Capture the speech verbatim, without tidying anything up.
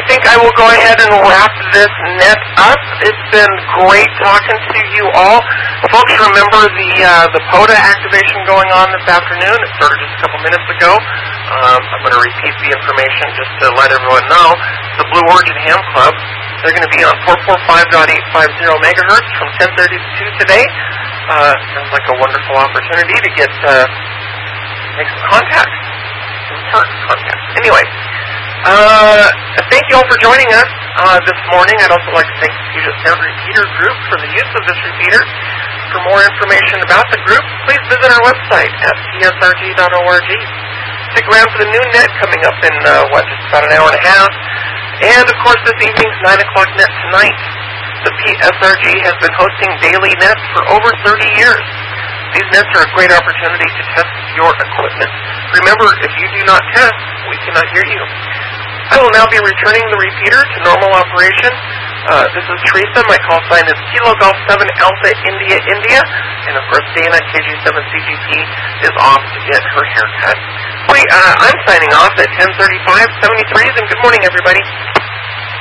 think I will go ahead and wrap this net up. It's been great talking to you all. Folks, remember the uh, the POTA activation going on this afternoon. It started just a couple minutes ago. Um, I'm going to repeat the information just to let everyone know. The Blue Origin Ham Club, they're going to be on four forty-five point eight five zero megahertz from ten thirty to two today. Uh, sounds like a wonderful opportunity to get uh, make some contacts, some heart contacts. Anyway. Uh, thank you all for joining us uh, this morning. I'd also like to thank the Puget Sound Repeater Group for the use of this repeater. For more information about the group, please visit our website at p s r g dot org. Stick around for the new net coming up in, uh, what, just about an hour and a half. And, of course, this evening's nine o'clock net tonight. The P S R G has been hosting daily nets for over thirty years. These nets are a great opportunity to test your equipment. Remember, if you do not test, we cannot hear you. I will now be returning the repeater to normal operation. Uh, this is Teresa. My call sign is Kilo Golf seven Alpha India India. And, of course, Dana, K G seven C G P, is off to get her haircut. Wait, uh, I'm signing off at ten thirty-five, seventy-threes, and good morning, everybody.